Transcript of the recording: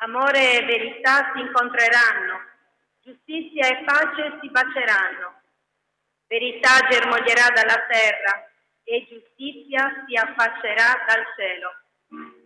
Amore e verità si incontreranno, giustizia e pace si baceranno. Verità germoglierà dalla terra e giustizia si affaccerà dal cielo.